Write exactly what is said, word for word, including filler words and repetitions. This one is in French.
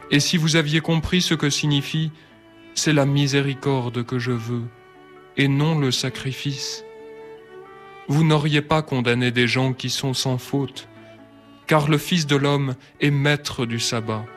Et si vous aviez compris ce que signifie « c'est la miséricorde que je veux » et non le sacrifice, vous n'auriez pas condamné des gens qui sont sans faute, car le Fils de l'homme est maître du sabbat.